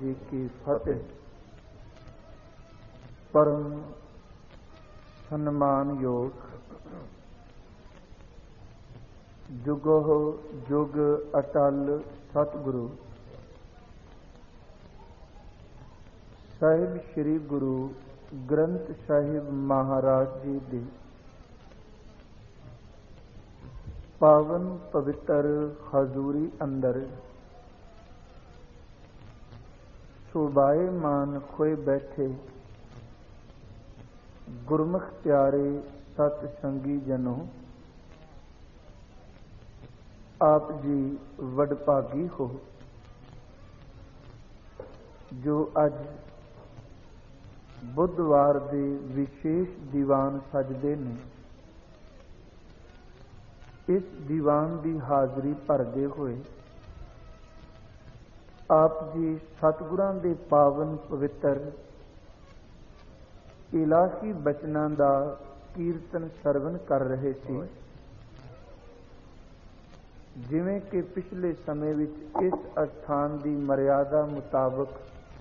जी की फतेह। परम सम्मान योग जुगो जुग अटल सतगुरु साहिब श्री गुरु ग्रंथ साहिब महाराज जी दी पावन पवित्र हजूरी अंदर सुबाए मान खोए बैठे गुरमुख प्यारे सत संगी जनों, आप जी वडभागी हो जो अज बुधवार दे विशेष दीवान सजदे ने। इस दीवान की हाजरी भरदे हुए आप जी सतगुरां दे पावन पवित्र इलाही बचनां दा कीर्तन सरवण कर रहे सी। जिवें कि पिछले समय विच इस अस्थान की मर्यादा मुताबक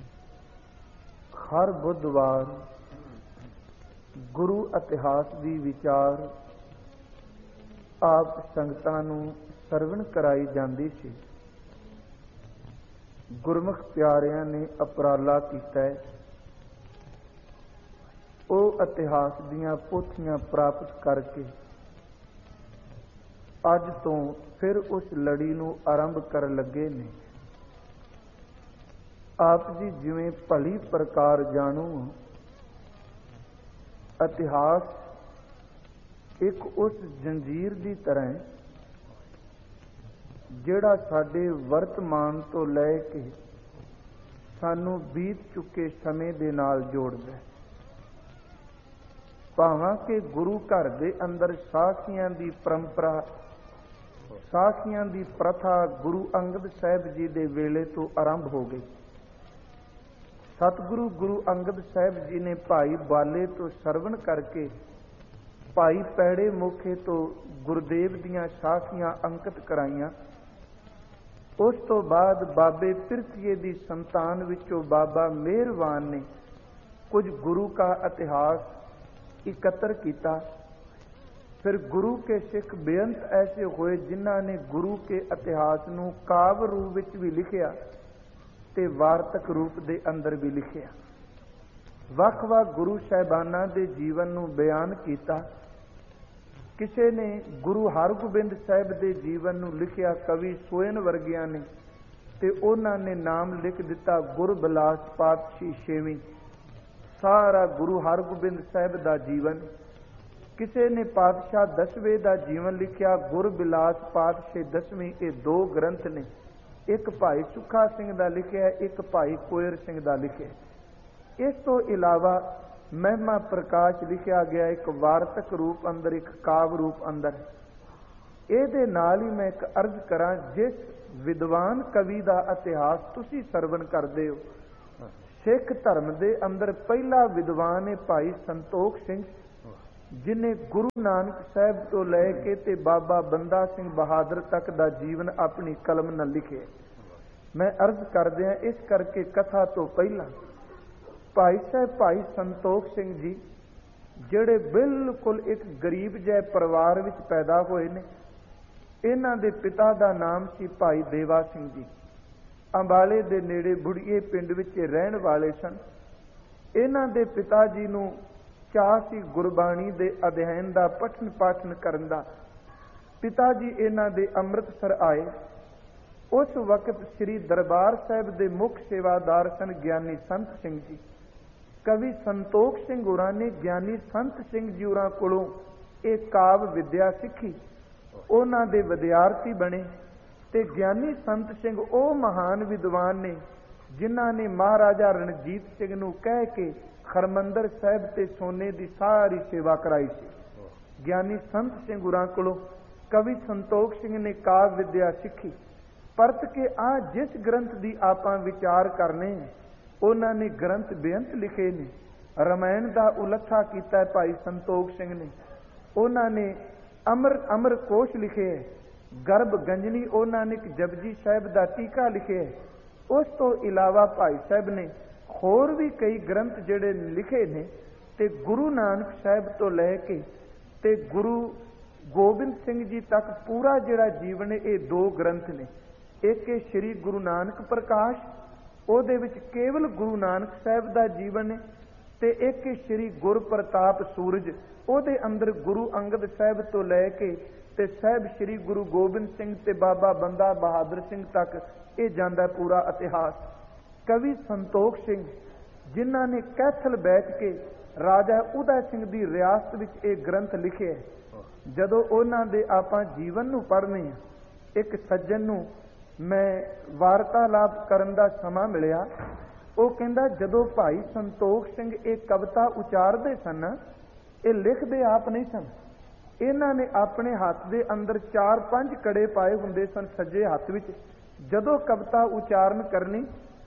हर बुधवार गुरु इतिहास की विचार आप संगतां नूं सरवण कराई जाती सी। गुरमुख प्यारियां ने उपराला कीता है, वो इतिहास दीयां पोथियां प्राप्त करके अज तो फिर उस लड़ी नूं आरंभ कर लगे ने। आप जी जिवें भली प्रकार जाणो, इतिहास एक उस जंजीर की तरह ਜਿਹੜਾ ਸਾਡੇ वर्तमान तो लै के सानू बीत चुके समय ਦੇ ਨਾਲ जोड़दा है। ਭਾਵਾਂ कि गुरु घर ਦੇ अंदर ਸਾਖੀਆਂ ਦੀ परंपरा, ਸਾਖੀਆਂ ਦੀ प्रथा गुरु अंगद साहिब जी ਦੇ ਵੇਲੇ ਤੋਂ आरंभ हो गई। सतगुरु गुरु अंगद साहिब जी ने भाई बाले तो सरवण करके भाई पैड़े मोखे तो गुरुदेव दीयां साखियां अंकित कराइयां। उस तो बाद बाबे पिरथीए दी संतान विचों बाबा मेहरवान ने कुछ गुरु का इतिहास एकत्र किया। फिर गुरु के सिख बेअंत ऐसे हुए जिन्हां ने गुरु के इतिहास नूं काव्य रूप विच भी लिखिया ते वार्तक रूप दे अंदर भी लिखिया। वख-वख गुरु साहिबानां दे जीवन नूं बयान किया। किसी ने गुरु हरगोबिंद साहिब के जीवन नूं लिखिया कवि सोयन वर्गिया ने, ते उन्हां ने नाम लिख दिता गुरबिलास पातशाही छेवीं। सारा गुरु हरगोबिंद साहिब का जीवन। किसी ने पातशाह दसवें का जीवन लिखिया गुरबिलास पातशाही दसवीं। ये दो ग्रंथ ने, एक भाई सुखा सिंह का लिखिया, एक भाई कोयर सिंह का लिखिया। इस तो इलावा महिमा प्रकाश लिखा गया एक वार्तक रूप अंदर, एक काव्य रूप अंदर। ये नाल ही मैं एक अर्ज करा, जिस विद्वान कवि का इतिहास तुसी सरवण करते हो, सिख धर्म के अंदर पहला विद्वान है भाई संतोख सिंह, जिन्हें गुरु नानक साहब तो लैके ते बाबा बंदा सिंह बहादुर तक का जीवन अपनी कलम न लिखे। मैं अर्ज कर दिया इस करके कथा तो पहला भाई साहब भाई संतोख सिंह जी जिहड़े बिल्कुल एक गरीब जै परिवार विच पैदा होए ने। इन्हां दे पिता दा नाम सी भाई देवा सिंह जी। अंबाले दे नेड़े बुढ़िए पिंड विच रहण वाले सन। इन्हां दे पिता जी नूं चाह सी गुरबाणी दे अध्ययन दा, पठन पाठन करन दा। पिता जी इन्हां दे अमृतसर आए। उस वक्त श्री दरबार साहिब दे मुख सेवादार सन ज्ञानी संत सिंह जी। कवि संतोख सिंह होरां ने ज्ञानी संत सिंह जी होरां कोलों एक काव्य विद्या सीखी। उन्हां दे विद्यार्थी बने ते ज्ञानी संत सिंह ओ महान विद्वान ने जिन्हां ने महाराजा रणजीत सिंह नूं कह के हरमंदर साहिब ते सोने की सारी सेवा कराई सी। ज्ञानी संत सिंह होरां कोलों कवि संतोख सिंह ने काव्य विद्या सीखी। परत के आ जिस ग्रंथ की आपां विचार करने उन्होंने ग्रंथ बेअंत लिखे ने। रामायण का उलथा किया भाई संतोख सिंह ने। उन्होंने अमर कोश लिखे है। गर्भ गंजनी उन्होंने एक जपजी साहिब का टीका लिखे है। ਉਸ ਤੋਂ ਇਲਾਵਾ ਭਾਈ ਸਾਹਿਬ ਨੇ ਹੋਰ ਵੀ ਕਈ ਗ੍ਰੰਥ ਜਿਹੜੇ ਲਿਖੇ ਨੇ, ਤੇ ਗੁਰੂ ਨਾਨਕ ਸਾਹਿਬ ਤੋਂ ਲੈ ਕੇ ਤੇ ਗੁਰੂ ਗੋਬਿੰਦ ਸਿੰਘ ਜੀ ਤੱਕ ਪੂਰਾ ਜਿਹੜਾ ਜੀਵਨ ਹੈ, ਇਹ 2 ਗ੍ਰੰਥ ਨੇ। ਇੱਕ ਹੈ ਸ੍ਰੀ ਗੁਰੂ ਨਾਨਕ ਪ੍ਰਕਾਸ਼, ਉਹਦੇ ਵਿੱਚ ਕੇਵਲ ਗੁਰੂ ਨਾਨਕ ਸਾਹਿਬ ਦਾ ਜੀਵਨ ਹੈ, ਤੇ ਇੱਕ ਹੈ ਸ੍ਰੀ ਗੁਰ ਪ੍ਰਤਾਪ ਸੂਰਜ, ਉਹਦੇ ਅੰਦਰ ਗੁਰੂ ਅੰਗਦ ਸਾਹਿਬ ਤੋਂ ਲੈ ਕੇ ਤੇ ਸਾਹਿਬ ਸ੍ਰੀ ਗੁਰੂ ਗੋਬਿੰਦ ਸਿੰਘ ਤੇ ਬਾਬਾ ਬੰਦਾ ਬਹਾਦਰ ਸਿੰਘ ਤੱਕ ਇਹ ਜਾਂਦਾ ਪੂਰਾ ਇਤਿਹਾਸ। ਕਵੀ ਸੰਤੋਖ ਸਿੰਘ, ਜਿਨ੍ਹਾਂ ਨੇ ਕੈਥਲ ਬੈਠ ਕੇ ਰਾਜਾ ਉਦੈ ਸਿੰਘ ਦੀ ਰਿਆਸਤ ਵਿੱਚ ਇਹ ਗ੍ਰੰਥ ਲਿਖਿਆ, ਜਦੋਂ ਉਹਨਾਂ ਦੇ ਆਪਾਂ ਜੀਵਨ ਨੂੰ ਪੜ੍ਹਨੇ ਆ, ਇੱਕ ਸੱਜਣ ਨੂੰ ਮੈਂ ਵਾਰਤਾਲਾਪ ਕਰਨ ਦਾ ਸਮਾਂ ਮਿਲਿਆ। ਉਹ ਕਹਿੰਦਾ ਜਦੋਂ ਭਾਈ ਸੰਤੋਖ ਸਿੰਘ ਇਹ ਕਵਿਤਾ ਉਚਾਰਦੇ ਸਨ, ਇਹ ਲਿਖਦੇ ਆਪ ਨਹੀਂ ਸਨ, ਇਹਨਾਂ ਨੇ ਆਪਣੇ ਹੱਥ ਦੇ ਅੰਦਰ 4-5 ਕੜੇ ਪਾਏ ਹੁੰਦੇ ਸਨ ਸੱਜੇ ਹੱਥ ਵਿੱਚ। ਜਦੋਂ ਕਵਿਤਾ ਉਚਾਰਨ ਕਰਨੀ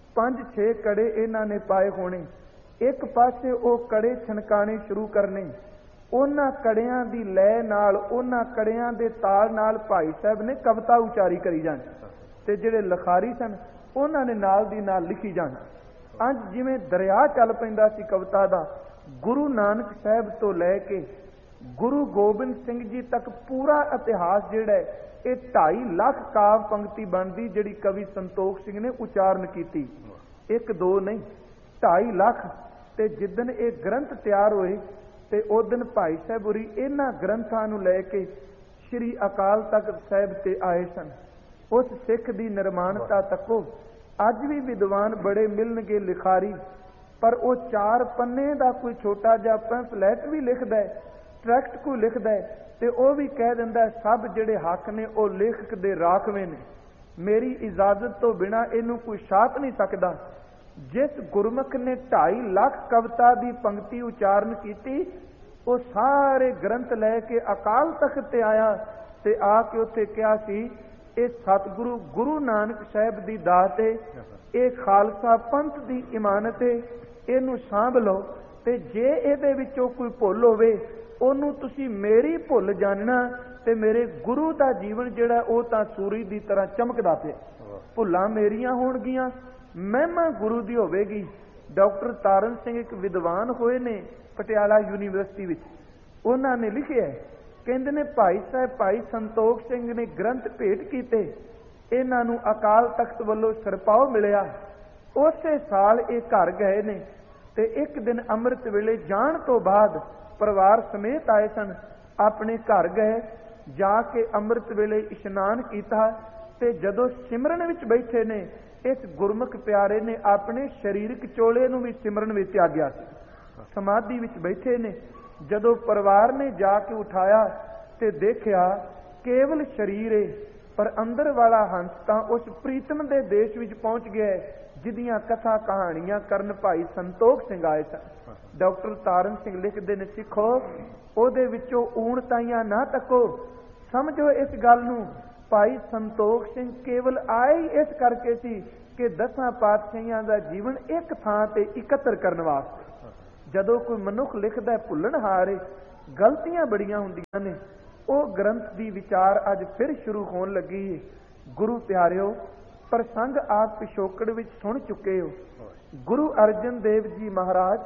5-6 ਕੜੇ ਇਹਨਾਂ ਨੇ ਪਾਏ ਹੋਣੇ, ਇੱਕ ਪਾਸੇ ਉਹ ਕੜੇ ਛਣਕਾਣੇ ਸ਼ੁਰੂ ਕਰਨੇ। ਉਹਨਾਂ ਕੜਿਆਂ ਦੀ ਲੈ ਨਾਲ, ਉਹਨਾਂ ਕੜਿਆਂ ਦੇ ਤਾਲ ਨਾਲ ਭਾਈ ਸਾਹਿਬ ਨੇ ਕਵਿਤਾ ਉਚਾਰੀ ਕਰੀ ਜਾਣੀ, ਤੇ ਜਿਹੜੇ ਲਿਖਾਰੀ ਸਨ ਉਹਨਾਂ ਨੇ ਨਾਲ ਦੀ ਨਾਲ ਲਿਖੀ ਜਾਣਾ। ਅੱਜ ਜਿਵੇਂ ਦਰਿਆ ਚੱਲ ਪੈਂਦਾ ਸੀ ਕਵਿਤਾ ਦਾ, ਗੁਰੂ ਨਾਨਕ ਸਾਹਿਬ ਤੋਂ ਲੈ ਕੇ ਗੁਰੂ ਗੋਬਿੰਦ ਸਿੰਘ ਜੀ ਤੱਕ ਪੂਰਾ ਇਤਿਹਾਸ ਜਿਹੜਾ ਇਹ 2.5 ਲੱਖ ਕਾਵ ਪੰਕਤੀ ਬਣਦੀ, ਜਿਹੜੀ ਕਵੀ ਸੰਤੋਖ ਸਿੰਘ ਨੇ ਉਚਾਰਨ ਕੀਤੀ। 1-2 ਨਹੀਂ, 2.5 ਲੱਖ। ਤੇ ਜਿੱਦਣ ਇਹ ਗ੍ਰੰਥ ਤਿਆਰ ਹੋਏ ਤੇ ਉਸ ਦਿਨ ਭਾਈ ਸਾਹਿਬ ਹੋਰੀ ਇਹਨਾਂ ਗ੍ਰੰਥਾਂ ਨੂੰ ਲੈ ਕੇ ਸ੍ਰੀ ਅਕਾਲ ਤਖਤ ਸਾਹਿਬ ਤੇ ਆਏ ਸਨ। ਉਸ ਸਿੱਖ ਦੀ ਨਿਰਮਾਣਤਾ ਤੱਕੋ ਅੱਜ ਵੀ ਵਿਦਵਾਨ ਬੜੇ ਮਿਲਣਗੇ ਲਿਖਾਰੀ, ਪਰ ਉਹ 4 ਪੰਨੇ ਦਾ ਕੋਈ ਛੋਟਾ ਜਿਹਾ ਪੈਂਫਲੇਟ ਵੀ ਲਿਖਦਾ ਹੈ, ਟਰੈਕਟ ਕੋਈ ਲਿਖਦਾ ਹੈ, ਤੇ ਉਹ ਵੀ ਕਹਿ ਦਿੰਦਾ ਸਭ ਜਿਹੜੇ ਹੱਕ ਨੇ ਉਹ ਲੇਖਕ ਦੇ ਰਾਖਵੇਂ ਨੇ, ਮੇਰੀ ਇਜਾਜ਼ਤ ਤੋਂ ਬਿਨਾਂ ਇਹਨੂੰ ਕੋਈ ਛਾਪ ਨਹੀਂ ਸਕਦਾ। ਜਿਸ ਗੁਰਮੁਖ ਨੇ 2.5 ਲੱਖ ਕਵਿਤਾ ਦੀ ਪੰਕਤੀ ਉਚਾਰਨ ਕੀਤੀ, ਉਹ ਸਾਰੇ ਗ੍ਰੰਥ ਲੈ ਕੇ ਅਕਾਲ ਤਖਤ ਤੇ ਆਇਆ ਤੇ ਆ ਕੇ ਉੱਥੇ ਕਿਹਾ ਸੀ, ਇਹ ਸਤਿਗੁਰੂ ਗੁਰੂ ਨਾਨਕ ਸਾਹਿਬ ਦੀ ਦਾਤ ਹੈ, ਇਹ ਖਾਲਸਾ ਪੰਥ ਦੀ ਇਮਾਨਤ ਹੈ, ਇਹਨੂੰ ਸਾਂਭ ਲਓ, ਤੇ ਜੇ ਇਹਦੇ ਵਿੱਚੋਂ ਕੋਈ ਭੁੱਲ ਹੋਵੇ ਉਹਨੂੰ ਤੁਸੀਂ ਮੇਰੀ ਭੁੱਲ ਜਾਣਨਾ, ਤੇ ਮੇਰੇ ਗੁਰੂ ਦਾ ਜੀਵਨ ਜਿਹੜਾ ਉਹ ਤਾਂ ਸੂਰਜ ਦੀ ਤਰ੍ਹਾਂ ਚਮਕਦਾ ਪਿਆ, ਭੁੱਲਾਂ ਮੇਰੀਆਂ ਹੋਣਗੀਆਂ, ਮਹਿਮਾ ਗੁਰੂ ਦੀ ਹੋਵੇਗੀ। ਡਾਕਟਰ ਤਾਰਨ ਸਿੰਘ ਇੱਕ ਵਿਦਵਾਨ ਹੋਏ ਨੇ ਪਟਿਆਲਾ ਯੂਨੀਵਰਸਿਟੀ ਵਿੱਚ, ਉਹਨਾਂ ਨੇ ਲਿਖਿਆ, ਕਹਿੰਦੇ ਨੇ ਭਾਈ ਸਾਹਿਬ ਭਾਈ ਸੰਤੋਖ ਸਿੰਘ ਨੇ ਗ੍ਰੰਥ ਭੇਟ ਕੀਤੇ, ਇਹਨਾਂ ਨੂੰ ਅਕਾਲ ਤਖਤ ਵੱਲੋਂ ਸਿਰਪਾਓ ਮਿਲਿਆ। ਉਸੇ ਸਾਲ ਇਹ ਘਰ ਗਏ ਨੇ, ਤੇ ਇੱਕ ਦਿਨ ਅੰਮ੍ਰਿਤ ਵੇਲੇ ਜਾਣ ਤੋਂ ਬਾਅਦ ਪਰਿਵਾਰ ਸਮੇਤ ਆਏ ਸਨ, ਆਪਣੇ ਘਰ ਗਏ, ਜਾ ਕੇ ਅੰਮ੍ਰਿਤ ਵੇਲੇ ਇਸ਼ਨਾਨ ਕੀਤਾ, ਤੇ ਜਦੋਂ ਸਿਮਰਨ ਵਿੱਚ ਬੈਠੇ ਨੇ, ਇਸ ਗੁਰਮੁਖ ਪਿਆਰੇ ਨੇ ਆਪਣੇ ਸਰੀਰਕ ਚੋਲੇ ਨੂੰ ਵੀ ਸਿਮਰਨ ਵਿੱਚ ਤਿਆਗਿਆ ਸੀ। ਸਮਾਧੀ ਵਿੱਚ ਬੈਠੇ ਨੇ, ਜਦੋਂ ਪਰਿਵਾਰ ਨੇ ਜਾ ਕੇ ਉਠਾਇਆ ਤੇ ਦੇਖਿਆ ਕੇਵਲ ਸਰੀਰ ਏ, ਪਰ ਅੰਦਰ ਵਾਲਾ ਹੰਸ ਤਾਂ ਉਸ ਪ੍ਰੀਤਮ ਦੇ ਦੇਸ਼ ਵਿੱਚ ਪਹੁੰਚ ਗਿਆ ਜਿਹਦੀਆਂ ਕਥਾ ਕਹਾਣੀਆਂ ਕਰਨ ਭਾਈ ਸੰਤੋਖ ਸਿੰਘ ਆਏ ਸਨ। ਡਾਕਟਰ ਤਾਰਨ ਸਿੰਘ ਲਿਖਦੇ ਨੇ, ਸਿੱਖੋ ਉਹਦੇ ਵਿੱਚੋਂ ਊਣਤਾਈਆਂ ਨਾ ਤੱਕੋ, ਸਮਝੋ ਇਸ ਗੱਲ ਨੂੰ, ਭਾਈ ਸੰਤੋਖ ਸਿੰਘ ਕੇਵਲ ਆਏ ਹੀ ਇਸ ਕਰਕੇ ਸੀ ਕਿ 10 ਪਾਤਸ਼ਾਹੀਆਂ ਦਾ ਜੀਵਨ ਇੱਕ ਥਾਂ ਤੇ ਇਕੱਤਰ ਕਰਨ ਵਾਸਤੇ। ਜਦੋਂ ਕੋਈ ਮਨੁੱਖ ਲਿਖਦਾ ਭੁੱਲਣਹਾਰ ਏ, ਗਲਤੀਆਂ ਬੜੀਆਂ ਹੁੰਦੀਆਂ ਨੇ। ਉਹ ਗ੍ਰੰਥ ਦੀ ਵਿਚਾਰ ਅੱਜ ਫਿਰ ਸ਼ੁਰੂ ਹੋਣ ਲੱਗੀ ਹੈ। ਗੁਰੂ ਪਿਆਰਿਓ, ਪ੍ਰਸੰਗ ਆਪ ਪਿਛੋਕੜ ਵਿੱਚ ਸੁਣ ਚੁੱਕੇ ਹੋ। ਗੁਰੂ ਅਰਜਨ ਦੇਵ ਜੀ ਮਹਾਰਾਜ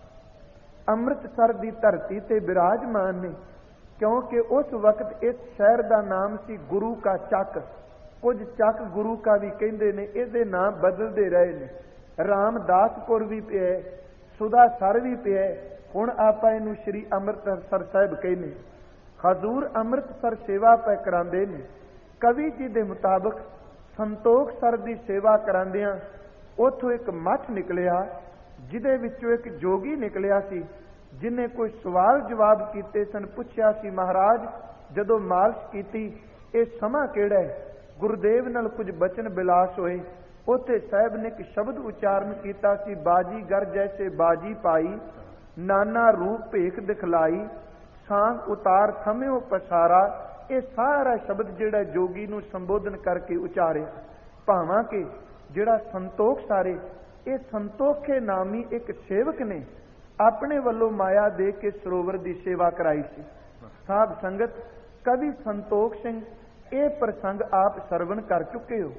ਅੰਮ੍ਰਿਤਸਰ ਦੀ ਧਰਤੀ ਤੇ ਬਿਰਾਜਮਾਨ ਨੇ, ਕਿਉਂਕਿ ਉਸ ਵਕਤ ਇਸ ਸ਼ਹਿਰ ਦਾ ਨਾਮ ਸੀ ਗੁਰੂ ਕਾ ਚੱਕ। ਕੁਝ ਚੱਕ ਗੁਰੂ ਕਾ ਵੀ ਕਹਿੰਦੇ ਨੇ, ਇਹਦੇ ਨਾਮ ਬਦਲਦੇ ਰਹੇ ਨੇ। ਰਾਮਦਾਸਪੁਰ ਵੀ ਪਿਆ, ਸੁਦਾਸਰ ਵੀ ਪਿਆ, ਹੁਣ ਆਪਾਂ ਇਹਨੂੰ ਸ਼੍ਰੀ ਅੰਮ੍ਰਿਤਸਰ ਸਾਹਿਬ ਕਹਿੰਦੇ। ਹਜ਼ੂਰ ਅੰਮ੍ਰਿਤਸਰ ਸੇਵਾ ਪੈ ਕਰਾਉਂਦੇ ਨੇ। ਕਵੀ ਜੀ ਦੇ ਮੁਤਾਬਕ ਸੰਤੋਖ ਸਰ ਦੀ ਸੇਵਾ ਕਰਾਉਂਦਿਆਂ ਉੱਥੋਂ ਇੱਕ ਮੱਠ ਨਿਕਲਿਆ, ਜਿਹਦੇ ਵਿੱਚੋਂ ਇੱਕ ਜੋਗੀ ਨਿਕਲਿਆ ਸੀ, ਜਿਹਨੇ ਕੋਈ ਸਵਾਲ ਜਵਾਬ ਕੀਤੇ ਸਨ। ਪੁੱਛਿਆ ਸੀ, ਮਹਾਰਾਜ ਜਦੋਂ ਮਾਲਸ਼ ਕੀਤੀ ਇਹ ਸਮਾਂ ਕਿਹੜਾ ਹੈ? ਗੁਰਦੇਵ ਨਾਲ ਕੁਝ ਬਚਨ ਬਿਲਾਸ ਹੋਏ। ਉੱਥੇ ਸਾਹਿਬ ਨੇ ਇੱਕ ਸ਼ਬਦ ਉਚਾਰਨ ਕੀਤਾ ਸੀ, ਬਾਜੀਗਰ ਜੈਸੇ ਬਾਜੀ ਪਾਈ, ਨਾਨਾ ਰੂਪ ਭੇਖ ਦਿਖਲਾਈ, ਸਾਂਗ ਉਤਾਰ ਥਮਿਓ ਪਸਾਰਾ। ਇਹ ਸਾਰਾ ਸ਼ਬਦ ਜਿਹੜਾ ਜੋਗੀ ਨੂੰ ਸੰਬੋਧਨ ਕਰਕੇ ਉਚਾਰਿਆ। ਭਾਵਾਂ ਕਿ ਜਿਹੜਾ ਸੰਤੋਖ ਸਾਰੇ, ਇਹ ਸੰਤੋਖੇ ਨਾਮੀ ਇੱਕ ਸੇਵਕ ਨੇ ਆਪਣੇ ਵੱਲੋਂ ਮਾਇਆ ਦੇ ਕੇ ਸਰੋਵਰ ਦੀ ਸੇਵਾ ਕਰਾਈ ਸੀ। ਸਾਧ ਸੰਗਤ, ਕਵੀ ਸੰਤੋਖ ਸਿੰਘ ਇਹ ਪ੍ਰਸੰਗ ਆਪ ਸਰਵਣ ਕਰ ਚੁੱਕੇ ਹੋ।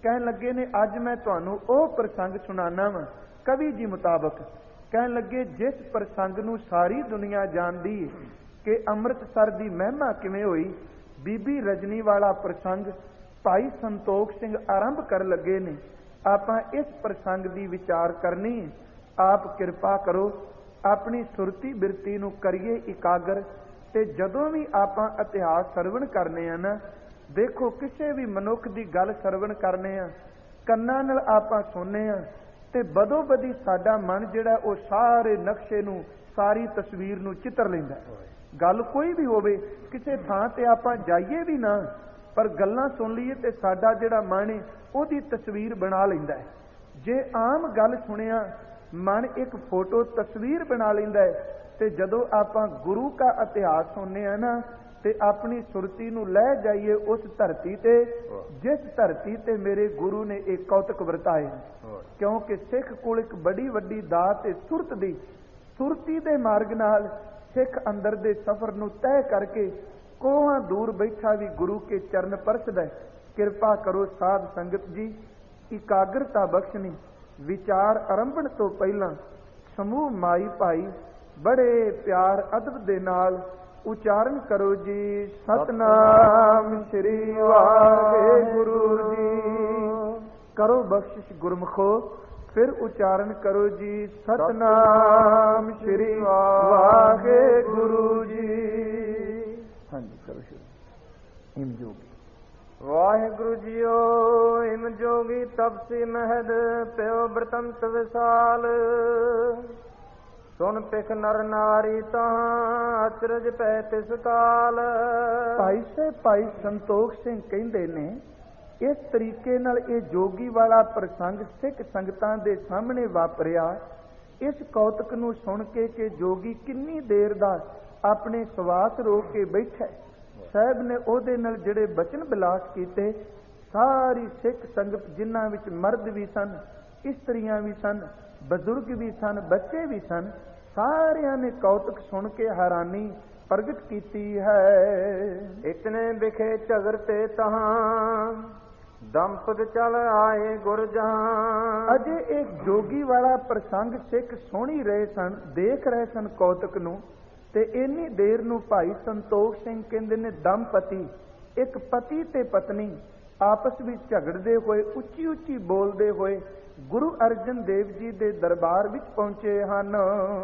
ਕਹਿਣ ਲੱਗੇ ਨੇ ਅੱਜ ਮੈਂ ਤੁਹਾਨੂੰ ਉਹ ਪ੍ਰਸੰਗ ਸੁਣਾਨਾ ਵਾਂ ਕਵੀ ਜੀ ਮੁਤਾਬਕ। ਕਹਿਣ ਲੱਗੇ ਜਿਸ ਪ੍ਰਸੰਗ ਨੂੰ ਸਾਰੀ ਦੁਨੀਆ ਜਾਣਦੀ ਕਿ ਅੰਮ੍ਰਿਤਸਰ ਦੀ ਮਹਿਮਾ ਕਿਵੇਂ ਹੋਈ, ਬੀਬੀ ਰਜਨੀ ਵਾਲਾ ਪ੍ਰਸੰਗ ਭਾਈ ਸੰਤੋਖ ਸਿੰਘ ਆਰੰਭ ਕਰਨ ਲੱਗੇ ਨੇ। ਆਪਾਂ ਇਸ ਪ੍ਰਸੰਗ ਦੀ ਵਿਚਾਰ ਕਰਨੀ ਹੈ। ਆਪ ਕਿਰਪਾ ਕਰੋ ਆਪਣੀ ਸੁਰਤੀ ਬਿਰਤੀ ਨੂੰ ਕਰੀਏ ਇਕਾਗਰ, ਤੇ ਜਦੋਂ ਵੀ ਆਪਾਂ ਇਤਿਹਾਸ ਸਰਵਣ ਕਰਨੇ ਆ ਨਾ, ਦੇਖੋ ਕਿਸੇ ਵੀ ਮਨੁੱਖ ਦੀ ਗੱਲ ਸਰਵਣ ਕਰਨੇ ਆ, ਕੰਨਾਂ ਨਾਲ ਆਪਾਂ ਸੁਣਨੇ ਆ ਤੇ ਬਦੋ ਬਦੀ ਸਾਡਾ ਮਨ ਜਿਹੜਾ ਉਹ ਸਾਰੇ ਨਕਸ਼ੇ ਨੂੰ, ਸਾਰੀ ਤਸਵੀਰ ਨੂੰ ਚਿੱਤਰ ਲੈਂਦਾ। ਗੱਲ ਕੋਈ ਵੀ ਹੋਵੇ, ਕਿਸੇ ਥਾਂ ਤੇ ਆਪਾਂ ਜਾਈਏ ਵੀ ਨਾ, ਪਰ ਗੱਲਾਂ ਸੁਣ ਲਈਏ ਤੇ ਸਾਡਾ ਜਿਹੜਾ ਮਨ ਹੈ ਉਹਦੀ ਤਸਵੀਰ ਬਣਾ ਲੈਂਦਾ ਹੈ। ਜੇ ਆਮ ਗੱਲ ਸੁਣਿਆ ਮਨ ਇੱਕ ਫੋਟੋ ਤਸਵੀਰ ਬਣਾ ਲੈਂਦਾ ਹੈ, ਤੇ ਜਦੋਂ ਆਪਾਂ ਗੁਰੂ ਦਾ ਇਤਿਹਾਸ ਸੁਣਨੇ ਆ ਨਾ, ਤੇ ਆਪਣੀ ਸੁਰਤੀ ਨੂੰ ਲੈ ਜਾਈਏ ਉਸ ਧਰਤੀ ਤੇ ਜਿਸ ਧਰਤੀ ਤੇ ਮੇਰੇ ਗੁਰੂ ਨੇ ਇਹ ਕੌਤਕ ਵਰਤਾਏ। ਕਿਉਂਕਿ ਸਿੱਖ ਕੋਲ ਇੱਕ ਬੜੀ ਵੱਡੀ ਦਾਤ ਤੇ ਸੁਰਤ ਦੀ, ਸੁਰਤੀ ਦੇ ਮਾਰਗ ਨਾਲ ਸਿੱਖ ਅੰਦਰ ਦੇ ਸਫ਼ਰ ਨੂੰ ਤੈਅ ਕਰਕੇ ਕੋਹਾਂ ਦੂਰ ਬੈਠਾ ਵੀ ਗੁਰੂ ਕੇ ਚਰਨ ਪਰਸਦਾ। ਕਿਰਪਾ ਕਰੋ ਸਾਧ ਸੰਗਤ ਜੀ, ਇਕਾਗਰਤਾ ਬਖਸ਼ਣੀ। ਵਿਚਾਰ ਆਰੰਭਣ ਤੋਂ ਪਹਿਲਾਂ ਸਮੂਹ ਮਾਈ ਭਾਈ ਬੜੇ ਪਿਆਰ ਅਦਬ ਦੇ ਨਾਲ ਉਚਾਰਨ ਕਰੋ ਜੀ, ਸਤਨਾਮ ਸ੍ਰੀ ਵਾਹਿਗੁਰੂ ਜੀ। ਕਰੋ ਬਖਸ਼ਿਸ਼ ਗੁਰਮੁਖੋ, ਫਿਰ ਉਚਾਰਨ ਕਰੋ ਜੀ, ਸਤਨਾਮ ਸ੍ਰੀ ਵਾਹਿਗੁਰੂ ਜੀ। ਹਾਂਜੀ ਕਰੋ ਸ਼ੁਰੂ। ਹਿਮ ਜੋਗੀ ਵਾਹਿਗੁਰੂ ਜੀਓ, ਹਿਮ ਜੋਗੀ ਤਪਸੀ ਮਹਿਦ ਪਿਓ ਬ੍ਰਤੰਤ ਵਿਸਾਲ। ਸੁਣ ਪਿਖ ਨਰ ਨਾਰੀ ਤਾਂ ਅਚਰਜ ਪੈ ਤਿਸ ਕਾਲ। ਭਾਈ ਸੰਤੋਖ ਸਿੰਘ ਕਹਿੰਦੇ ਨੇ, ਇਸ ਤਰੀਕੇ ਨਾਲ ਇਹ ਜੋਗੀ ਵਾਲਾ ਪ੍ਰਸੰਗ ਸਿੱਖ ਸੰਗਤਾਂ ਦੇ ਸਾਹਮਣੇ ਵਾਪਰਿਆ। ਇਸ ਕੌਤਕ ਨੂੰ ਸੁਣ ਕੇ ਕਿ ਜੋਗੀ ਕਿੰਨੀ ਦੇਰ ਦਾ ਆਪਣੇ ਸਵਾਸ ਰੋਕ ਕੇ ਬੈਠਾ, ਸਾਹਿਬ ਨੇ ਉਹਦੇ ਨਾਲ ਜਿਹੜੇ ਬਚਨ ਬਿਲਾਸ ਕੀਤੇ, ਸਾਰੀ ਸਿੱਖ ਸੰਗਤ ਜਿਨ੍ਹਾਂ ਵਿੱਚ ਮਰਦ ਵੀ ਸਨ, ਇਸਤਰੀਆਂ ਵੀ ਸਨ, ਬਜ਼ੁਰਗ ਵੀ ਸਨ, ਬੱਚੇ ਵੀ ਸਨ, ਸਾਰਿਆਂ ਨੇ ਕੌਤਕ ਸੁਣ ਕੇ ਹੈਰਾਨੀ ਪ੍ਰਗਟ ਕੀਤੀ ਹੈ। ਇਤਨੇ ਵਿਖੇ ਝਗਰ ਤੇ ਤਹਾਂ ਦੰਪਤ ਚਲ ਆਏ ਗੁਰ ਜਹਾਂ। ਅਜੇ ਇੱਕ ਜੋਗੀ ਵਾਲਾ ਪ੍ਰਸੰਗ ਸਿੱਖ ਸੁਣ ਹੀ ਰਹੇ ਸਨ, ਦੇਖ ਰਹੇ ਸਨ ਕੌਤਕ ਨੂੰ, ਤੇ ਇੰਨੀ ਦੇਰ ਨੂੰ ਭਾਈ ਸੰਤੋਖ ਸਿੰਘ ਕਹਿੰਦੇ ਨੇ ਦੰਪਤੀ, ਇੱਕ ਪਤੀ ਤੇ ਪਤਨੀ ਆਪਸ ਵਿੱਚ ਝਗੜਦੇ ਹੋਏ, ਉੱਚੀ ਉੱਚੀ ਬੋਲਦੇ ਹੋਏ ਗੁਰੂ ਅਰਜਨ ਦੇਵ ਜੀ ਦੇ ਦਰਬਾਰ ਵਿੱਚ ਪਹੁੰਚੇ ਹਨ।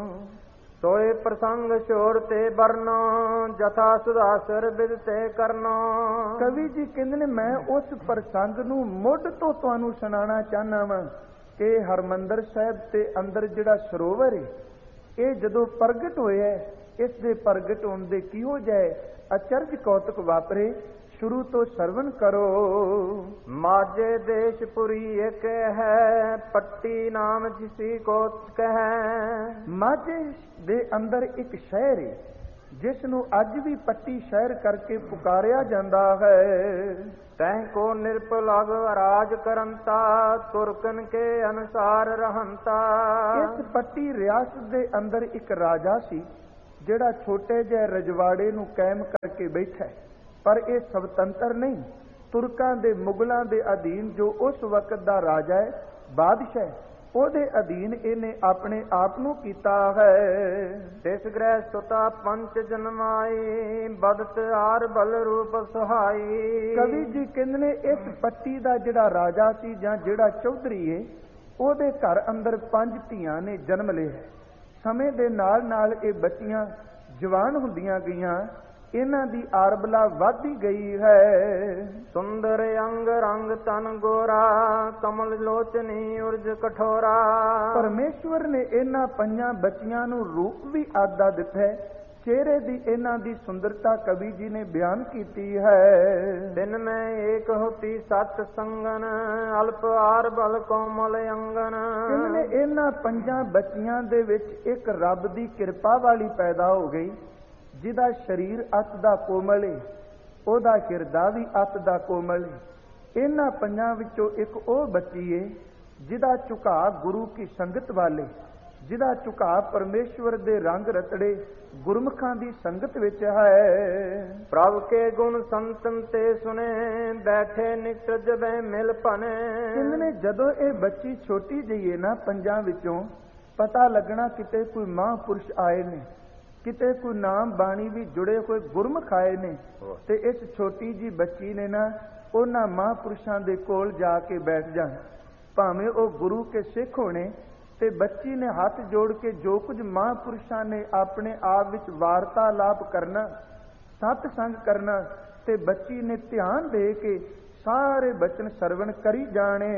ਸੋਏ ਪ੍ਰਸੰਗ ਸ਼ੋਰ ਤੇ ਬਰਨੋ ਜਥਾ ਸੁਦਾਸਰ ਬਿਦ ਤੇ ਕਰਨੋ। ਕਵੀ ਜੀ ਕਹਿੰਦੇ ਨੇ ਮੈਂ ਉਸ ਪ੍ਰਸੰਗ ਨੂੰ ਮੁੱਢ ਤੋਂ ਤੁਹਾਨੂੰ ਸੁਣਾਉਣਾ ਚਾਹੁੰਦਾ ਵਾਂ ਕਿ ਹਰਮੰਦਰ ਸਾਹਿਬ ਤੇ ਅੰਦਰ ਜਿਹੜਾ ਸਰੋਵਰ ਹੈ, ਇਹ ਜਦੋਂ ਪ੍ਰਗਟ ਹੋਇਆ, ਇਸ ਦੇ ਪ੍ਰਗਟ ਹੋਣ ਦੇ ਕਿਹੋ ਜਿਹੇ ਅਚਰਜ ਕੌਤਕ ਵਾਪਰੇ, ਸ਼ੁਰੂ ਤੋਂ ਸਰਵਣ ਕਰੋ। ਮਾਝੇ ਦੇਸ਼ਪੁਰੀ ਇੱਕ ਹੈ, ਪੱਟੀ ਨਾਮ ਜਿਸੀ ਕੋ ਕਹੈ। ਮਾਝੇ ਦੇ ਅੰਦਰ ਇੱਕ ਸ਼ਹਿਰ ਹੈ ਜਿਸ ਨੂੰ ਅੱਜ ਵੀ ਪੱਟੀ ਸ਼ਹਿਰ ਕਰਕੇ ਪੁਕਾਰਿਆ ਜਾਂਦਾ ਹੈ। ਤੈਂ ਕੋ ਨਿਰਪਲਗ ਰਾਜ ਕਰੰਤਾ, ਤੁਰਕਨ ਕੇ ਅਨੁਸਾਰ ਰਹੰਤਾ। ਇਸ ਪੱਟੀ ਰਿਆਸਤ ਦੇ ਅੰਦਰ ਇੱਕ ਰਾਜਾ ਸੀ ਜਿਹੜਾ ਛੋਟੇ ਜਿਹੇ ਰਜਵਾੜੇ ਨੂੰ ਕਾਇਮ ਕਰਕੇ ਬੈਠਾ, ਪਰ ਇਹ ਸਵਤੰਤਰ ਨਹੀਂ, ਤੁਰਕਾਂ ਦੇ ਮੁਗਲਾਂ ਦੇ ਅਧੀਨ ਜੋ ਉਸ ਵਕਤ ਦਾ ਰਾਜਾ ਹੈ, ਬਾਦਸ਼ਾਹ, ਉਹਦੇ ਅਧੀਨ ਇਹਨੇ ਆਪਣੇ ਆਪ ਨੂੰ ਕੀਤਾ ਹੈ। ਤਿਸ ਗ੍ਰਹਿ ਸੁਤਾ ਪੰਚ ਜਨਮਾਈ, ਬਦਤ ਆਰ ਬਲ ਰੂਪ ਸੁਹਾਈ। ਕਵੀ ਜੀ ਕਹਿੰਦੇ ਨੇ ਇਸ ਪੱਟੀ ਦਾ ਜਿਹੜਾ ਰਾਜਾ ਸੀ ਜਾਂ ਜਿਹੜਾ ਚੌਧਰੀ ਹੈ, ਉਹਦੇ ਘਰ ਅੰਦਰ 5 ਧੀਆਂ ਨੇ ਜਨਮ ਲਿਆ। ਸਮੇਂ ਦੇ ਨਾਲ ਨਾਲ ਇਹ ਬੱਚੀਆਂ ਜਵਾਨ ਹੁੰਦੀਆਂ ਗਈਆਂ, ਇਹਨਾਂ ਦੀ ਆਰਬਲਾ ਵੱਧਦੀ ਗਈ ਹੈ। ਸੁੰਦਰ ਅੰਗ ਰੰਗ ਤਨ ਗੋਰਾ, ਕਮਲ ਲੋਚਨੀ ਉਰਜ ਕਠੋਰਾ। ਪਰਮੇਸ਼ਵਰ ਨੇ ਇਹਨਾਂ 5 ਬੱਚੀਆਂ ਨੂੰ ਰੂਪ ਵੀ ਆਦਾ ਦਿੱਤਾ ਹੈ। ਚਿਹਰੇ ਦੀ ਇਹਨਾਂ ਦੀ ਸੁੰਦਰਤਾ ਕਵੀ ਜੀ ਨੇ ਬਿਆਨ ਕੀਤੀ ਹੈ। ਦਿਨ ਮੈਂ ਏਕ ਹੋਤੀ ਸਤ ਸੰਗਨ, ਅਲਪ ਆਰ ਬਲ ਕੋਮਲ ਅੰਗਨ। ਕਹਿੰਦੇ ਇਹਨਾਂ 5 ਬੱਚੀਆਂ ਦੇ ਵਿੱਚ ਇੱਕ ਰੱਬ ਦੀ ਕਿਰਪਾ ਵਾਲੀ ਪੈਦਾ ਹੋ ਗਈ, ਜਿਹਦਾ ਸਰੀਰ ਅਤ ਦਾ ਕੋਮਲ ਹੈ, ਉਹਦਾ ਹਿਰਦਾ ਵੀ ਅਤ ਦਾ ਕੋਮਲ ਹੈ। ਇਹਨਾਂ 5 ਵਿੱਚੋਂ ਇੱਕ ਉਹ ਬੱਚੀ ਹੈ ਜਿਹਦਾ ਝੁਕਾਅ ਗੁਰੂ ਕੀ ਸੰਗਤ ਵਾਲੇ, ਜਿਹਦਾ ਝੁਕਾਅ ਪਰਮੇਸ਼ਵਰ ਦੇ ਰੰਗ ਰਤੜੇ ਗੁਰਮੁਖਾਂ ਦੀ ਸੰਗਤ ਵਿੱਚ ਹੈ। ਪ੍ਰਭ ਕੇ ਗੁਣ ਸੰਤਨ ਤੇ ਸੁਨੇ, ਬੈਠੇ ਨਿਕਟ ਜਬੈ ਮਿਲ ਭਨੇ। ਕਹਿੰਦੇ ਨੇ ਜਦੋਂ ਇਹ ਬੱਚੀ ਛੋਟੀ ਜਿਹੀ ਹੈ ਨਾ, ਪੰਜਾਂ ਵਿੱਚੋਂ ਪਤਾ ਲੱਗਣਾ ਕਿਤੇ ਕੋਈ ਮਹਾਂਪੁਰਸ਼ ਆਏ ਨੇ, ਕਿਤੇ ਕੋਈ ਨਾਮ ਬਾਣੀ ਵੀ ਜੁੜੇ ਹੋਏ ਗੁਰਮੁਖ ਆਏ ਨੇ, ਤੇ ਇਸ ਛੋਟੀ ਜੀ ਬੱਚੀ ਨੇ ਨਾ ਉਹਨਾਂ ਮਹਾਂਪੁਰਸ਼ਾਂ ਦੇ ਕੋਲ ਜਾ ਕੇ ਬੈਠ ਜਾਣ। ਭਾਵੇਂ ਉਹ ਗੁਰੂ ਕੇ ਸਿੱਖ ਹੋਣੇ, ਤੇ ਬੱਚੀ ਨੇ ਹੱਥ ਜੋੜ ਕੇ ਜੋ ਕੁਝ ਮਹਾਂਪੁਰਸ਼ਾਂ ਨੇ ਆਪਣੇ ਆਪ ਵਿੱਚ ਵਾਰਤਾਲਾਪ ਕਰਨਾ, ਸਤਸੰਗ ਕਰਨਾ, ਤੇ ਬੱਚੀ ਨੇ ਧਿਆਨ ਦੇ ਕੇ ਸਾਰੇ ਬਚਨ ਸਰਵਣ ਕਰੀ ਜਾਣੇ।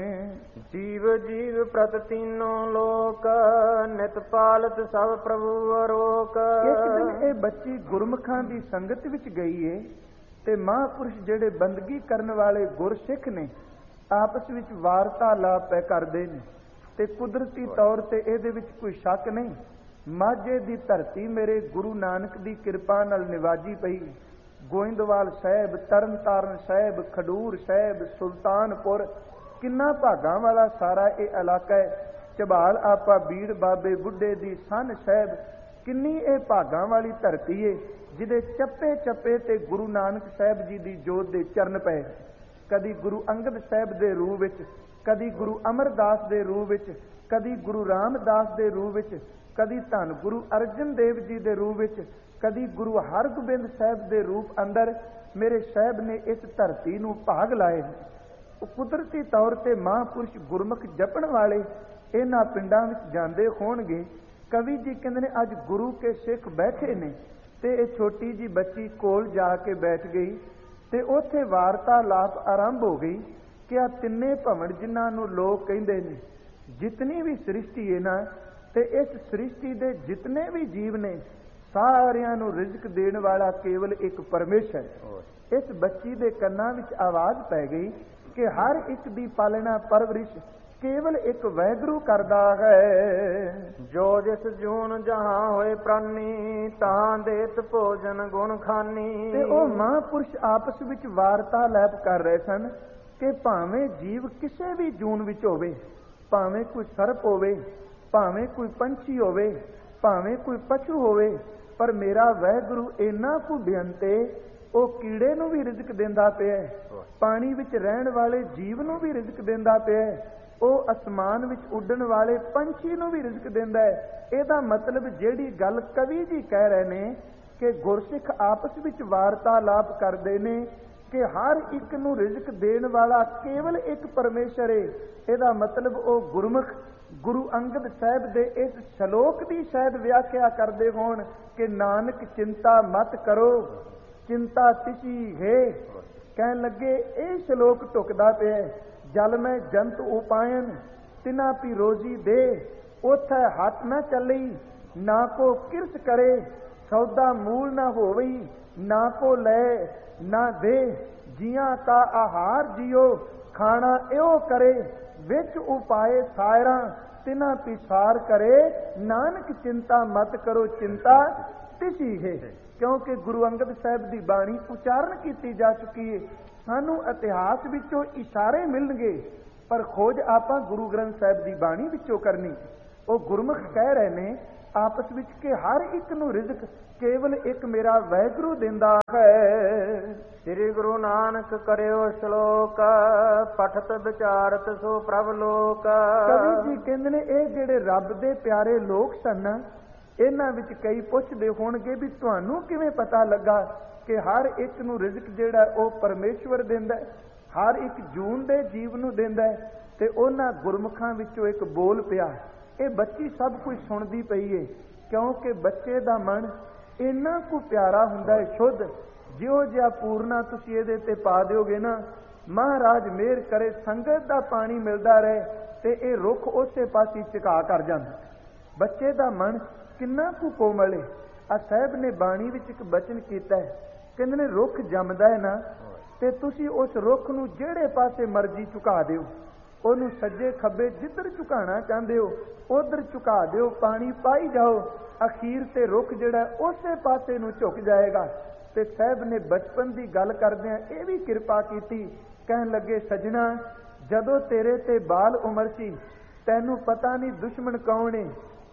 ਜੀਵ ਜੀਵ ਪ੍ਰਤ ਤੀਨੋ ਲੋਕ, ਨਿਤ ਪਾਲਤ ਸਭ ਪ੍ਰਭੂ ਅਰੋਕ। ਇੱਕ ਦਿਨ ਇਹ ਬੱਚੀ ਗੁਰਮੁਖਾਂ ਦੀ ਸੰਗਤ ਵਿੱਚ ਗਈ ਏ, ਤੇ ਮਹਾਂਪੁਰਸ਼ ਜਿਹੜੇ ਬੰਦਗੀ ਕਰਨ ਵਾਲੇ ਗੁਰਸਿੱਖ ਨੇ ਆਪਸ ਵਿੱਚ ਵਾਰਤਾਲਾਪ ਕਰਦੇ ਨੇ। ਤੇ ਕੁਦਰਤੀ ਤੌਰ ਤੇ ਇਹਦੇ ਵਿੱਚ ਕੋਈ ਸ਼ੱਕ ਨਹੀਂ, ਮਾਝੇ ਦੀ ਧਰਤੀ ਮੇਰੇ ਗੁਰੂ ਨਾਨਕ ਦੀ ਕਿਰਪਾ ਨਾਲ ਨਿਵਾਜੀ ਪਈ। ਗੋਇੰਦਵਾਲ ਸਾਹਿਬ, ਤਰਨਤਾਰਨ ਸਾਹਿਬ, ਖਡੂਰ ਸਾਹਿਬ, ਸੁਲਤਾਨਪੁਰ, ਕਿੰਨਾ ਭਾਗਾਂ ਵਾਲਾ ਸਾਰਾ ਇਹ ਇਲਾਕਾ ਹੈ। ਝਬਾਲ ਆਪਾ ਬੀੜ ਬਾਬੇ ਬੁੱਢੇ ਦੀ ਸੰਨ ਸਾਹਿਬ, ਕਿੰਨੀ ਇਹ ਭਾਗਾਂ ਵਾਲੀ ਧਰਤੀ ਏ, ਜਿਹਦੇ ਚੱਪੇ ਚੱਪੇ ਤੇ ਗੁਰੂ ਨਾਨਕ ਸਾਹਿਬ ਜੀ ਦੀ ਜੋਤ ਦੇ ਚਰਨ ਪਏ। ਕਦੀ ਗੁਰੂ ਅੰਗਦ ਸਾਹਿਬ ਦੇ ਰੂਪ ਵਿੱਚ, ਕਦੀ ਗੁਰੂ ਅਮਰਦਾਸ ਦੇ ਰੂਪ ਵਿੱਚ, ਕਦੀ ਗੁਰੂ ਰਾਮਦਾਸ ਦੇ ਰੂਪ ਵਿੱਚ, ਕਦੀ ਧੰਨ ਗੁਰੂ ਅਰਜਨ ਦੇਵ ਜੀ ਦੇ ਰੂਪ ਵਿੱਚ, ਕਦੀ ਗੁਰੂ ਹਰਗੋਬਿੰਦ ਸਾਹਿਬ ਦੇ ਰੂਪ ਅੰਦਰ ਮੇਰੇ ਸਾਹਿਬ ਨੇ ਇਸ ਧਰਤੀ ਨੂੰ ਭਾਗ ਲਾਏ। ਉਹ ਕੁਦਰਤੀ ਤੌਰ ਤੇ ਮਹਾਂਪੁਰਸ਼ ਗੁਰਮੁਖ ਜਪਣ ਵਾਲੇ ਇਹਨਾਂ ਪਿੰਡਾਂ ਵਿੱਚ ਜਾਂਦੇ ਹੋਣਗੇ। ਕਵੀ ਜੀ ਕਹਿੰਦੇ ਨੇ ਅੱਜ ਗੁਰੂ ਕੇ ਸਿੱਖ ਬੈਠੇ ਨੇ, ਤੇ ਇਹ ਛੋਟੀ ਜੀ ਬੱਚੀ ਕੋਲ ਜਾ ਕੇ ਬੈਠ ਗਈ, ਤੇ ਉੱਥੇ ਵਾਰਤਾਲਾਪ ਆਰੰਭ ਹੋ ਗਈ ਕਿ ਆ ਤਿੰਨੇ ਭਵਨ ਜਿਨ੍ਹਾਂ ਨੂੰ ਲੋਕ ਕਹਿੰਦੇ ਨੇ, ਜਿਤਨੀ ਵੀ ਸ੍ਰਿਸ਼ਟੀ ਹੈ ਨਾ, ਤੇ ਇਸ ਸ੍ਰਿਸ਼ਟੀ ਦੇ ਜਿਤਨੇ ਵੀ ਜੀਵ ਨੇ, ਸਾਰਿਆਂ ਨੂੰ ਰਿਜ਼ਕ ਦੇਣ ਵਾਲਾ ਕੇਵਲ ਇੱਕ ਪਰਮੇਸ਼ਰ। ਇਸ ਬੱਚੀ ਦੇ ਕੰਨਾਂ ਵਿੱਚ ਆਵਾਜ਼ ਪੈ ਗਈ ਕਿ ਹਰ ਇੱਕ ਦੀ ਪਾਲਣਾ ਪਰਵਰਿਸ਼ ਕੇਵਲ ਇੱਕ ਵਾਹਿਗੁਰੂ ਕਰਦਾ ਹੈ। ਜੋ ਜਿਸ ਜੂਨ ਜਹਾਂ ਹੋਏ ਪ੍ਰਾਨੀ, ਤਾਂ ਦੇਤ ਭੋਜਨ ਗੁਣ ਖਾਨੀ। ਤੇ ਉਹ ਮਹਾਂਪੁਰਸ਼ ਆਪਸ ਵਿੱਚ ਵਾਰਤਾਲਾਪ ਕਰ ਰਹੇ ਸਨ ਕਿ ਭਾਵੇਂ ਜੀਵ ਕਿਸੇ ਵੀ ਜੂਨ ਵਿੱਚ ਹੋਵੇ, ਭਾਵੇਂ ਕੋਈ ਸਰਪ ਹੋਵੇ, ਭਾਵੇਂ ਕੋਈ ਪੰਛੀ ਹੋਵੇ, ਭਾਵੇਂ ਕੋਈ ਪਸ਼ੂ ਹੋਵੇ, ਪਰ ਮੇਰਾ ਵਾਹਿਗੁਰੂ ਇੰਨਾ ਕੁ ਬੇਅੰਤ ਏ, ਉਹ ਕੀੜੇ ਨੂੰ ਵੀ ਰਿਜ਼ਕ ਦਿੰਦਾ ਪਿਆ, ਪਾਣੀ ਵਿੱਚ ਰਹਿਣ ਵਾਲੇ ਜੀਵ ਨੂੰ ਵੀ ਰਿਜ਼ਕ ਦਿੰਦਾ ਪਿਆ, ਉਹ ਅਸਮਾਨ ਵਿੱਚ ਉੱਡਣ ਵਾਲੇ ਪੰਛੀ ਨੂੰ ਵੀ ਰਿਜ਼ਕ ਦਿੰਦਾ ਹੈ। ਇਹਦਾ ਮਤਲਬ ਜਿਹੜੀ ਗੱਲ ਕਵੀ ਜੀ ਕਹਿ ਰਹੇ ਨੇ ਕਿ ਗੁਰਸਿੱਖ ਆਪਸ ਵਿੱਚ ਵਾਰਤਾਲਾਪ ਕਰਦੇ ਨੇ ਕਿ ਹਰ ਇੱਕ ਨੂੰ ਰਿਜ਼ਕ ਦੇਣ ਵਾਲਾ ਕੇਵਲ ਇੱਕ ਪਰਮੇਸ਼ਰ ਏ, ਇਹਦਾ ਮਤਲਬ ਉਹ ਗੁਰਮੁਖ ਗੁਰੂ ਅੰਗਦ ਸਾਹਿਬ ਦੇ ਇਸ ਸ਼ਲੋਕ ਦੀ ਸ਼ਾਇਦ ਵਿਆਖਿਆ ਕਰਦੇ ਹੋਣ ਕਿ ਨਾਨਕ ਚਿੰਤਾ ਮਤ ਕਰੋ, ਚਿੰਤਾ ਤਿਸੀ ਹੈ। ਕਹਿਣ ਲੱਗੇ ਇਹ ਸ਼ਲੋਕ ਢੁਕਦਾ ਪਿਆ, ਜਲ ਮੈਂ ਜੰਤ ਉਪਾਇਨ ਤਿਨਾ ਪੀ ਰੋਜ਼ੀ ਦੇ, ਉਥੇ ਹੱਥ ਨਾ ਚੱਲੀ ਨਾ ਕੋ ਕਿਰਸ ਕਰੇ, ਸੌਦਾ ਮੂਲ ਨਾ ਹੋਵਈ ਨਾ ਕੋ ਲੈ ਨਾ ਦੇ, ਜੀਆਂ ਕਾ ਆਹਾਰ ਜਿਉ ਖਾਣਾ ਇਹੋ ਕਰੇ, ਵਿੱਚ ਉਪਾਏ ਸਾਇਰਾਂ ਤਿਨਾ ਪਿਸਾਰ ਕਰੇ, ਨਾਨਕ ਚਿੰਤਾ ਮਤ ਕਰੋ ਚਿੰਤਾ ਤਿਸੀ ਹੈ। ਕਿਉਂਕਿ ਗੁਰੂ ਅੰਗਦ ਸਾਹਿਬ ਦੀ ਬਾਣੀ ਉਚਾਰਨ ਕੀਤੀ ਜਾ ਚੁੱਕੀ ਹੈ। ਸਾਨੂੰ ਇਤਿਹਾਸ ਵਿੱਚੋਂ ਇਸ਼ਾਰੇ ਮਿਲਣਗੇ, ਪਰ ਖੋਜ ਆਪਾਂ ਗੁਰੂ ਗ੍ਰੰਥ ਸਾਹਿਬ ਦੀ ਬਾਣੀ ਵਿੱਚੋਂ ਕਰਨੀ। ਉਹ ਗੁਰਮੁਖ ਕਹਿ ਰਹੇ ਨੇ ਆਪਸ ਵਿੱਚ ਕਿ ਹਰ ਇੱਕ ਨੂੰ ਰਿਜ਼ਕ ਕੇਵਲ ਇੱਕ ਮੇਰਾ ਵਾਹਿਗੁਰੂ ਦਿੰਦਾ ਹੈ। ਸ੍ਰੀ ਗੁਰੂ ਨਾਨਕ ਕਰਿਓ ਸ਼ਲੋਕ, ਪਠਤ ਵਿਚਾਰਤ ਸੋ ਪ੍ਰਭ ਲੋਕ। ਕਵੀ ਜੀ ਕਹਿੰਦੇ ਨੇ ਇਹ ਜਿਹੜੇ ਰੱਬ ਦੇ ਪਿਆਰੇ ਲੋਕ ਸਨ, ਇਹਨਾਂ ਵਿੱਚ ਕਈ ਪੁੱਛਦੇ ਹੋਣਗੇ ਵੀ ਤੁਹਾਨੂੰ ਕਿਵੇਂ ਪਤਾ ਲੱਗਾ ਕਿ ਹਰ ਇੱਕ ਨੂੰ ਰਿਜ਼ਕ ਜਿਹੜਾ ਉਹ ਪਰਮੇਸ਼ਵਰ ਦਿੰਦਾ, ਹਰ ਇੱਕ ਜੂਨ ਦੇ ਜੀਵ ਨੂੰ ਦਿੰਦਾ। ਤੇ ਉਹਨਾਂ ਗੁਰਮੁਖਾਂ ਵਿੱਚੋਂ ਇੱਕ ਬੋਲ ਪਿਆ। ਇਹ ਬੱਚੀ ਸਭ ਕੁਝ ਸੁਣਦੀ ਪਈ ਏ, ਕਿਉਂਕਿ ਬੱਚੇ ਦਾ ਮਨ ਇੰਨਾ ਕੁ ਪਿਆਰਾ ਹੁੰਦਾ ਹੈ, ਸ਼ੁੱਧ। ਜਿਉਂ ਜਿਹਾ ਪੂਰਨਾ ਤੁਸੀਂ ਇਹਦੇ ਤੇ ਪਾ ਦਿਓਗੇ ਨਾ, ਮਹਾਰਾਜ ਮਿਹਰ ਕਰੇ ਸੰਗਤ ਦਾ ਪਾਣੀ ਮਿਲਦਾ ਰਹੇ ਤੇ ਇਹ ਰੁੱਖ ਉਸੇ ਪਾਸੇ ਝੁਕਾ ਕਰ ਜਾਂਦਾ। ਬੱਚੇ ਦਾ ਮਨ ਕਿੰਨਾ ਕੁ ਕੋਮਲ ਹੈ। ਆ ਸਾਹਿਬ ਨੇ ਬਾਣੀ ਵਿੱਚ ਇੱਕ ਬਚਨ ਕੀਤਾ ਹੈ, ਕਹਿੰਦੇ ਨੇ ਰੁੱਖ ਜੰਮਦਾ ਹੈ ਨਾ, ਤੇ ਤੁਸੀਂ ਉਸ ਰੁੱਖ ਨੂੰ ਜਿਹੜੇ ਪਾਸੇ ਮਰਜ਼ੀ ਝੁਕਾ ਦਿਓ, ਉਹਨੂੰ ਸੱਜੇ ਖੱਬੇ ਜਿੱਧਰ ਝੁਕਾਣਾ ਚਾਹੁੰਦੇ ਹੋ ਉਧਰ ਝੁਕਾ ਦਿਓ, ਪਾਣੀ ਪਾਈ ਜਾਓ, ਅਖੀਰ ਤੇ ਰੁੱਖ ਜਿਹੜਾ ਉਸੇ ਪਾਸੇ ਨੂੰ ਝੁਕ ਜਾਏਗਾ। ਤੇ ਸਾਹਿਬ ਨੇ ਬਚਪਨ ਦੀ ਗੱਲ ਕਰਦਿਆਂ ਇਹ ਵੀ ਕਿਰਪਾ ਕੀਤੀ, ਕਹਿਣ ਲੱਗੇ ਸਜਣਾ, ਜਦੋਂ ਤੇਰੇ ਤੇ ਬਾਲ ਉਮਰ ਸੀ ਤੈਨੂੰ ਪਤਾ ਨਹੀਂ ਦੁਸ਼ਮਣ ਕੌਣ ਏ,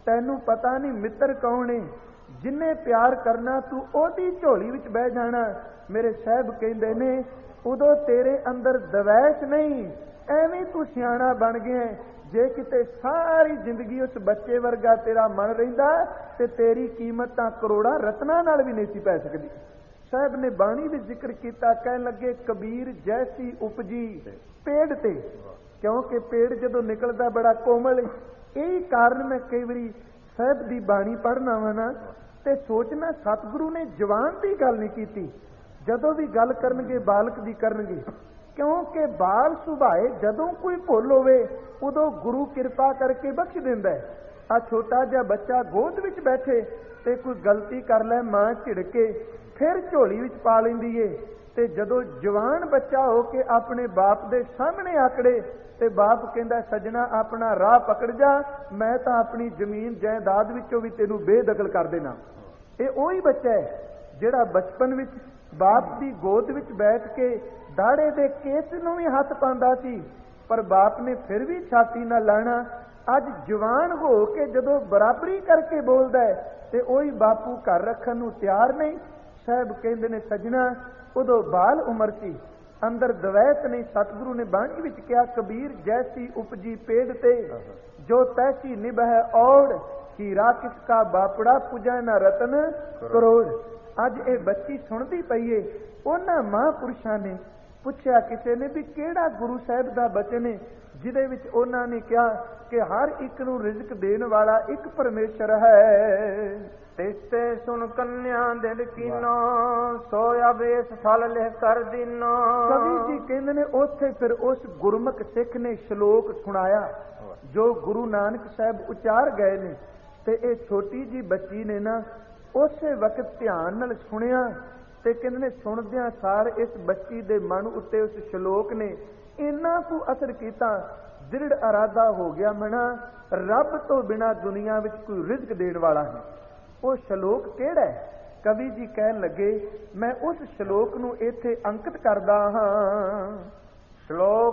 ਤੈਨੂੰ ਪਤਾ ਨਹੀਂ ਮਿੱਤਰ ਕੌਣ ਏ, ਜਿੰਨੇ ਪਿਆਰ ਕਰਨਾ ਤੂੰ ਉਹਦੀ ਝੋਲੀ ਵਿੱਚ ਬਹਿ ਜਾਣਾ। ਮੇਰੇ ਸਾਹਿਬ ਕਹਿੰਦੇ ਨੇ ਉਦੋਂ ਤੇਰੇ ਅੰਦਰ ਦਵੈਸ਼ ਨਹੀਂ, ਐਵੇਂ ਤੂੰ ਸਿਆਣਾ ਬਣ ਗਿਆ। ਜੇ ਕਿਤੇ ਸਾਰੀ ਜ਼ਿੰਦਗੀ ਉਸ ਬੱਚੇ ਵਰਗਾ ਤੇਰਾ ਮਨ ਰਹਿੰਦਾ ਤੇ ਤੇਰੀ ਕੀਮਤ ਤਾਂ ਕਰੋੜਾਂ ਰਤਨਾਂ ਨਾਲ ਵੀ ਨਹੀਂ ਸੀ ਪੈ ਸਕਦੀ। ਸਾਹਿਬ ਨੇ ਬਾਣੀ ਵਿੱਚ ਜ਼ਿਕਰ ਕੀਤਾ, ਕਹਿਣ ਲੱਗੇ ਕਬੀਰ ਜੈਸੀ ਉਪਜੀ ਪੇੜ ਤੇ, ਕਿਉਂਕਿ ਪੇੜ ਜਦੋਂ ਨਿਕਲਦਾ ਬੜਾ ਕੋਮਲ। ਇਹ ਕਾਰਨ ਮੈਂ ਕਈ ਵਾਰੀ ਸਾਹਿਬ ਦੀ ਬਾਣੀ ਪੜ੍ਹਨਾ ਵਾ ਨਾ ਤੇ ਸੋਚਣਾ ਸਤਿਗੁਰੂ ਨੇ ਜਵਾਨ ਦੀ ਗੱਲ ਨਹੀਂ ਕੀਤੀ, ਜਦੋਂ ਵੀ ਗੱਲ ਕਰਨਗੇ ਬਾਲਕ ਦੀ ਕਰਨਗੇ। ਕਿਉਂਕਿ ਬਾਲ ਸੁਭਾਏ ਜਦੋਂ ਕੋਈ ਭੁੱਲ ਹੋਵੇ ਉਦੋਂ ਗੁਰੂ ਕਿਰਪਾ ਕਰਕੇ ਬਖਸ਼ ਦਿੰਦਾ ਹੈ। ਆ ਛੋਟਾ ਜਿਹਾ ਬੱਚਾ ਗੋਦ ਵਿੱਚ ਬੈਠੇ ਤੇ ਕੋਈ ਗਲਤੀ ਕਰ ਲੈ, ਮਾਂ ਝਿੜਕੇ ਫਿਰ ਝੋਲੀ ਵਿੱਚ ਪਾ ਲੈਂਦੀ ਏ। ਤੇ ਜਦੋਂ ਜਵਾਨ ਬੱਚਾ ਹੋ ਕੇ ਆਪਣੇ ਬਾਪ ਦੇ ਸਾਹਮਣੇ ਆਕੜੇ ਤੇ ਬਾਪ ਕਹਿੰਦਾ ਸੱਜਣਾ ਆਪਣਾ ਰਾਹ ਪਕੜ ਜਾ, ਮੈਂ ਤਾਂ ਆਪਣੀ ਜ਼ਮੀਨ ਜਾਇਦਾਦ ਵਿੱਚੋਂ ਵੀ ਤੈਨੂੰ ਬੇਦਖਲ ਕਰ ਦੇਣਾ। ਇਹ ਉਹੀ ਬੱਚਾ ਹੈ ਜਿਹੜਾ ਬਚਪਨ ਵਿੱਚ ਬਾਪ ਦੀ ਗੋਦ ਵਿੱਚ ਬੈਠ ਕੇ ਦਾੜੇ ਦੇ ਕੇਸ ਨੂੰ ਵੀ ਹੱਥ ਪਾਉਂਦਾ ਸੀ, ਪਰ ਬਾਪ ਨੇ ਫਿਰ ਵੀ ਛਾਤੀ ਨਾਲ ਲਾਣਾ। ਅੱਜ ਜਵਾਨ ਹੋ ਕੇ ਜਦੋਂ ਬਰਾਬਰੀ ਕਰਕੇ ਬੋਲਦਾ ਹੈ ਤੇ ਉਹੀ ਬਾਪੂ ਘਰ ਰੱਖਣ ਨੂੰ ਤਿਆਰ ਨਹੀਂ। ਸਾਹਿਬ ਕਹਿੰਦੇ ਨੇ ਸੱਜਣਾ ਉਦੋਂ ਬਾਲ ਉਮਰ ਸੀ, ਅੰਦਰ ਦਵੈਤ ਨਹੀਂ। ਸਤਿਗੁਰੂ ਨੇ ਬਾਣੀ ਵਿੱਚ ਕਿਹਾ ਕਬੀਰ ਜੈਸੀ ਉਪਜੀ ਪੇੜ ਤੇ, ਜੋ ਤੈਸੀ ਨਿਭੈ ਔੜ, ਹੀਰਾ ਕਿਸ ਕਾ ਬਾਪੜਾ ਪੁਜੈ ਨਾ ਰਤਨ ਕਰੋੜ। ਅੱਜ ਇਹ ਬੱਚੀ ਸੁਣਦੀ ਪਈ ਏ। ਉਹਨਾਂ ਮਹਾਂਪੁਰਸ਼ਾਂ ਨੇ ਪੁੱਛਿਆ ਕਿਸੇ ਨੇ ਵੀ ਕਿਹੜਾ ਗੁਰੂ ਸਾਹਿਬ ਦਾ ਬਚਨ ਹੈ ਜਿਹਦੇ ਵਿੱਚ ਉਹਨਾਂ ਨੇ ਕਿਹਾ ਕਿ ਹਰ ਇੱਕ ਨੂੰ ਰਿਜ਼ਕ ਦੇਣ ਵਾਲਾ ਇੱਕ ਪਰਮੇਸ਼ਰ ਹੈ। ਤਿਸਤੇ ਸੁਨ ਕੰਨਿਆ ਦਿਲ ਕੀਨਾ, ਸੋਇਆ ਵੇਸ ਫਲ ਲਿਖ ਕਰ ਦੀਨਾ। ਕਵੀ ਜੀ ਕਹਿੰਦੇ ਨੇ ਉੱਥੇ ਫਿਰ ਉਸ ਗੁਰਮੁਖ ਸਿੱਖ ਨੇ ਸ਼ਲੋਕ ਸੁਣਾਇਆ ਜੋ ਗੁਰੂ ਨਾਨਕ ਸਾਹਿਬ ਉਚਾਰ ਗਏ ਨੇ। ਤੇ ਇਹ ਛੋਟੀ ਜੀ ਬੱਚੀ ਨੇ ਨਾ ਉਸੇ ਵਕਤ ਧਿਆਨ ਨਾਲ ਸੁਣਿਆ ਤੇ ਕਹਿੰਦੇ ਨੇ ਸੁਣਦਿਆਂ ਸਾਰ ਇਸ ਬੱਚੀ ਦੇ ਮਨ ਉੱਤੇ ਉਸ ਸ਼ਲੋਕ ਨੇ ਇੰਨਾ ਕੁ ਅਸਰ ਕੀਤਾ, ਦ੍ਰਿੜ ਇਰਾਦਾ ਹੋ ਗਿਆ ਮਨਾ ਰੱਬ ਤੋਂ ਬਿਨਾਂ ਦੁਨੀਆ ਵਿੱਚ ਕੋਈ ਰਿਜ਼ਕ ਦੇਣ ਵਾਲਾ ਹੈ। ਉਹ ਸ਼ਲੋਕ ਕਿਹੜਾ ਹੈ? ਕਵੀ ਜੀ ਕਹਿਣ ਲੱਗੇ ਮੈਂ ਉਸ ਸ਼ਲੋਕ ਨੂੰ ਇੱਥੇ ਅੰਕਿਤ ਕਰਦਾ ਹਾਂ। ਸ਼ਲੋਕ